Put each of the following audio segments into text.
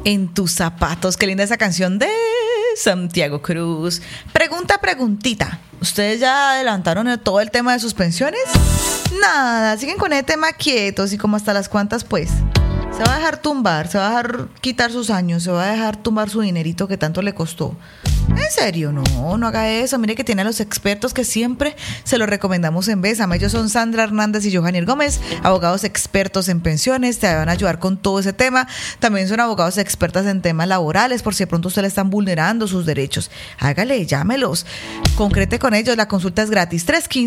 en tus zapatos. Qué linda esa canción de Santiago Cruz. Preguntita. ¿Ustedes ya adelantaron todo el tema de sus pensiones? Nada, siguen con ese tema quietos y como hasta las cuantas pues. Se va a dejar tumbar, se va a dejar quitar sus años, se va a dejar tumbar su dinerito que tanto le costó. ¿En serio? No haga eso. Mire que tiene a los expertos que siempre se los recomendamos en Bésame. Ellos son Sandra Hernández y Johanier Gómez, abogados expertos en pensiones, te van a ayudar con todo ese tema. También son abogados expertas en temas laborales, por si de pronto usted le están vulnerando sus derechos. Hágale, llámelos, concrete con ellos, la consulta es gratis.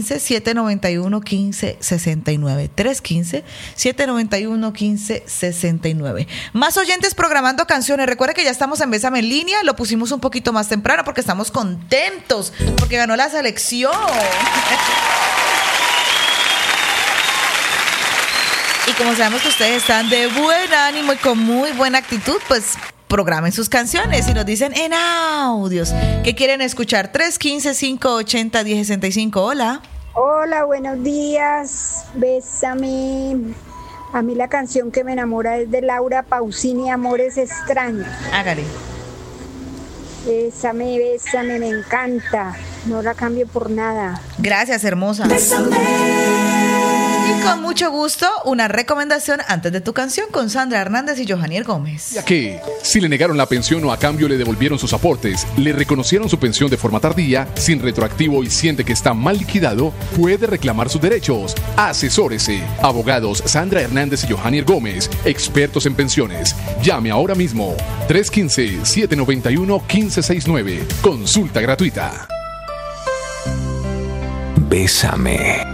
315-791-1569. 315-791-1569. Más oyentes programando canciones. Recuerde que ya estamos en Bésame en línea, lo pusimos un poquito más temprano porque estamos contentos, porque ganó la selección. Y como sabemos que ustedes están de buen ánimo y con muy buena actitud, pues programen sus canciones y nos dicen en audios que quieren escuchar. 315-580-1065. Hola. Hola, buenos días. Bésame. A mí la canción que me enamora es de Laura Pausini, Amores Extraños. Hágale. Bésame, bésame, me encanta. No la cambio por nada. Gracias, hermosa. Bésame. Y con mucho gusto, una recomendación antes de tu canción con Sandra Hernández y Johanier Gómez. Ya que, si le negaron la pensión o a cambio le devolvieron sus aportes, le reconocieron su pensión de forma tardía, sin retroactivo y siente que está mal liquidado, puede reclamar sus derechos. Asesórese. Abogados Sandra Hernández y Johanier Gómez, expertos en pensiones. Llame ahora mismo. 315-791-1569. Consulta gratuita. Bésame.